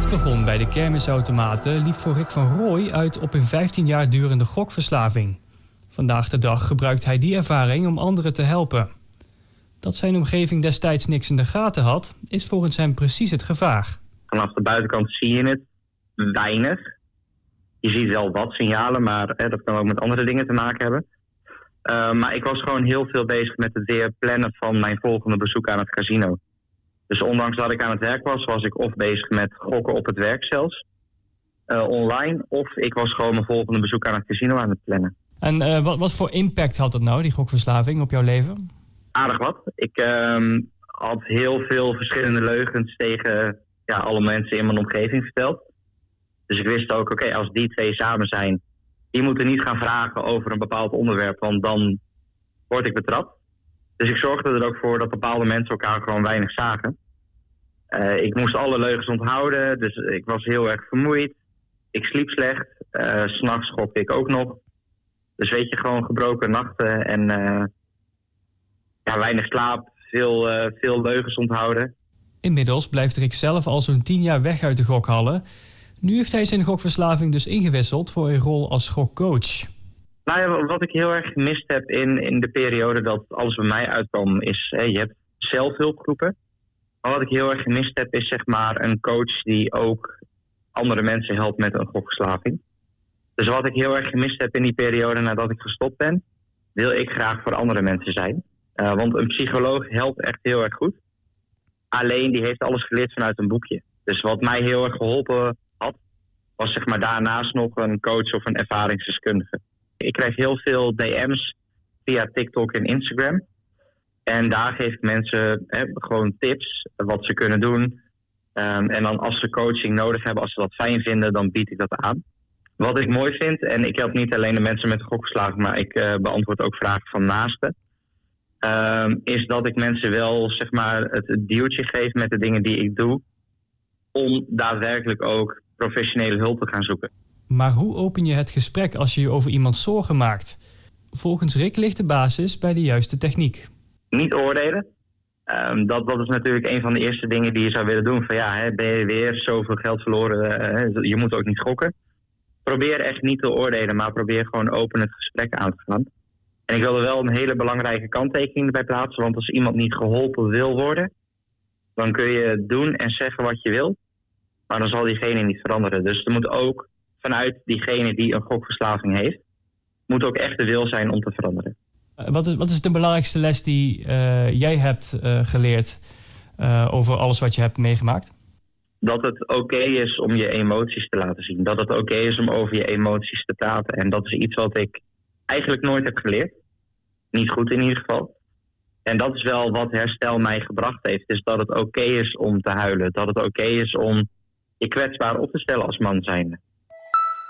nacht begon bij de kermisautomaten liep voor Rick van Rooij uit op een 15 jaar durende gokverslaving. Vandaag de dag gebruikt hij die ervaring om anderen te helpen. Dat zijn omgeving destijds niks in de gaten had, is volgens hem precies het gevaar. Vanaf de buitenkant zie je het weinig. Je ziet wel wat signalen, maar dat kan ook met andere dingen te maken hebben. Maar ik was gewoon heel veel bezig met het weer plannen van mijn volgende bezoek aan het casino. Dus ondanks dat ik aan het werk was, was ik of bezig met gokken op het werk zelfs, online, of ik was gewoon mijn volgende bezoek aan het casino aan het plannen. En wat voor impact had dat nou, die gokverslaving, op jouw leven? Aardig wat. Ik had heel veel verschillende leugens tegen alle mensen in mijn omgeving verteld. Dus ik wist ook, oké, als die twee samen zijn, die moeten niet gaan vragen over een bepaald onderwerp, want dan word ik betrapt. Dus ik zorgde er ook voor dat bepaalde mensen elkaar gewoon weinig zagen. Ik moest alle leugens onthouden, dus ik was heel erg vermoeid. Ik sliep slecht, 's nachts gokte ik ook nog. Dus weet je, gewoon gebroken nachten en weinig slaap, veel leugens onthouden. Inmiddels blijft Rick zelf al zo'n 10 jaar weg uit de gokhallen. Nu heeft hij zijn gokverslaving dus ingewisseld voor een rol als gokcoach. Nou ja, wat ik heel erg gemist heb in de periode dat alles bij mij uitkwam is, je hebt zelfhulpgroepen. Maar wat ik heel erg gemist heb is zeg maar een coach die ook andere mensen helpt met een gokverslaving. Dus wat ik heel erg gemist heb in die periode nadat ik gestopt ben, wil ik graag voor andere mensen zijn. Want een psycholoog helpt echt heel erg goed. Alleen die heeft alles geleerd vanuit een boekje. Dus wat mij heel erg geholpen had, was zeg maar daarnaast nog een coach of een ervaringsdeskundige. Ik krijg heel veel DM's via TikTok en Instagram. En daar geef ik mensen gewoon tips wat ze kunnen doen. En dan als ze coaching nodig hebben, als ze dat fijn vinden, dan bied ik dat aan. Wat ik mooi vind, en ik help niet alleen de mensen met gokverslaving, maar ik beantwoord ook vragen van naasten. Is dat ik mensen wel zeg maar het duwtje geef met de dingen die ik doe, om daadwerkelijk ook professionele hulp te gaan zoeken. Maar hoe open je het gesprek als je je over iemand zorgen maakt? Volgens Rick ligt de basis bij de juiste techniek. Niet oordelen. Dat is natuurlijk een van de eerste dingen die je zou willen doen. Van ben je weer zoveel geld verloren, je moet ook niet gokken. Probeer echt niet te oordelen, maar probeer gewoon open het gesprek aan te gaan. En ik wil er wel een hele belangrijke kanttekening bij plaatsen, want als iemand niet geholpen wil worden, dan kun je doen en zeggen wat je wil, maar dan zal diegene niet veranderen. Dus er moet ook vanuit diegene die een gokverslaving heeft, moet ook echt de wil zijn om te veranderen. Wat is de belangrijkste les die jij hebt geleerd over alles wat je hebt meegemaakt? Dat het oké is om je emoties te laten zien. Dat het oké is om over je emoties te praten. En dat is iets wat ik eigenlijk nooit heb geleerd. Niet goed in ieder geval. En dat is wel wat herstel mij gebracht heeft. Is dat het oké is om te huilen. Dat het oké is om je kwetsbaar op te stellen als man zijnde.